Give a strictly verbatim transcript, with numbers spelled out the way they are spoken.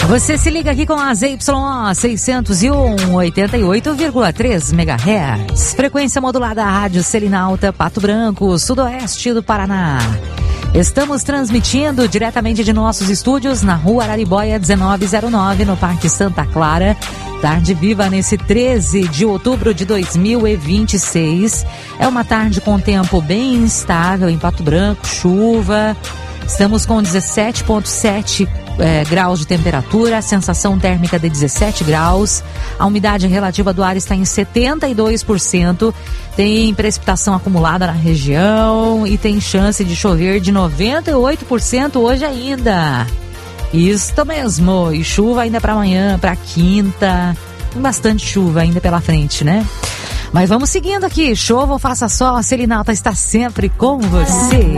Você se liga aqui com a Z Y O seiscentos e um, oitenta e oito vírgula três megahertz. Frequência modulada Rádio Selinalta, Pato Branco, sudoeste do Paraná. Estamos transmitindo diretamente de nossos estúdios na Rua Araribóia dezenove zero nove, no Parque Santa Clara. Tarde viva nesse treze de outubro de dois mil e vinte e seis. É uma tarde com tempo bem instável em Pato Branco, chuva. Estamos com dezessete vírgula sete é, graus de temperatura, a sensação térmica de dezessete graus, a umidade relativa do ar está em setenta e dois por cento, tem precipitação acumulada na região e tem chance de chover de noventa e oito por cento hoje ainda. Isso mesmo, e chuva ainda para amanhã, para quinta, tem bastante chuva ainda pela frente, né? Mas vamos seguindo aqui, chova ou faça sol, a Selinalta está sempre com você.